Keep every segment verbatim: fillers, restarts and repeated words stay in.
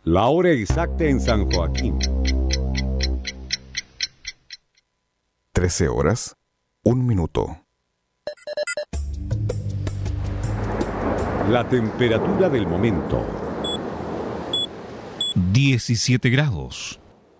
La hora exacta en San Joaquín. trece horas, un minuto. La temperatura del momento. diecisiete grados.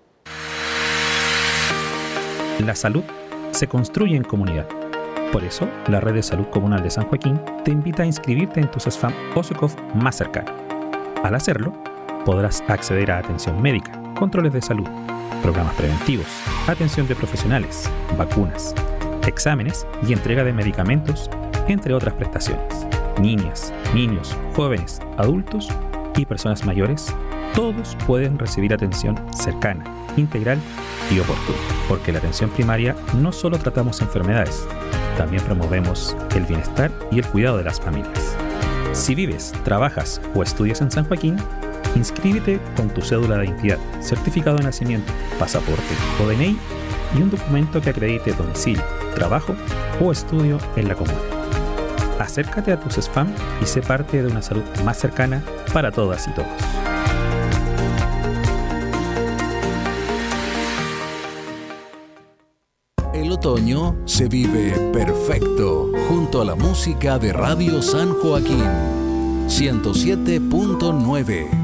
La salud se construye en comunidad. Por eso, la Red de Salud Comunal de San Joaquín te invita a inscribirte en tu CESFAM OSECOF más cercano. Al hacerlo, podrás acceder a atención médica, controles de salud, programas preventivos, atención de profesionales, vacunas, exámenes y entrega de medicamentos, entre otras prestaciones. Niñas, niños, jóvenes, adultos y personas mayores, todos pueden recibir atención cercana, integral y oportuna. Porque la atención primaria no solo tratamos enfermedades, también promovemos el bienestar y el cuidado de las familias. Si vives, trabajas o estudias en San Joaquín, inscríbete con tu cédula de identidad, certificado de nacimiento, pasaporte o D N I y un documento que acredite domicilio, trabajo o estudio en la comuna. Acércate a tu CESFAM y sé parte de una salud más cercana para todas y todos. El otoño se vive perfecto junto a la música de Radio San Joaquín ciento siete punto nueve.